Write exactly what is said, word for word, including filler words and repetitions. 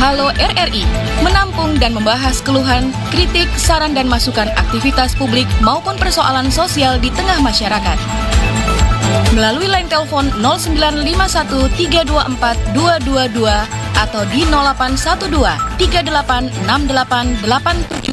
Halo R R I, menampung dan membahas keluhan, kritik, saran dan masukan aktivitas publik maupun persoalan sosial di tengah masyarakat. Melalui line telepon nol sembilan lima satu tiga dua empat dua dua dua atau di nol delapan satu dua tiga delapan enam delapan delapan tujuh